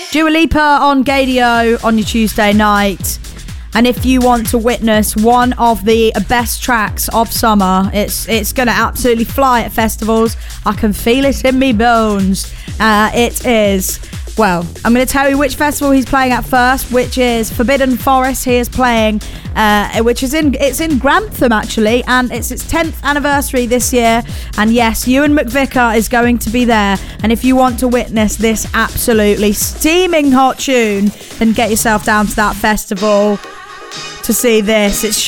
Dua Lipa on Gaydio on your Tuesday night. And if you want to witness one of the best tracks of summer, it's going to absolutely fly at festivals. I can feel it in me bones. It is, well, I'm going to tell you which festival he's playing at first, which is Forbidden Forest. He is playing, it's in Grantham actually, and it's its 10th anniversary this year. And yes, Ewan McVicar is going to be there. And if you want to witness this absolutely steaming hot tune, then get yourself down to that festival to see this. It's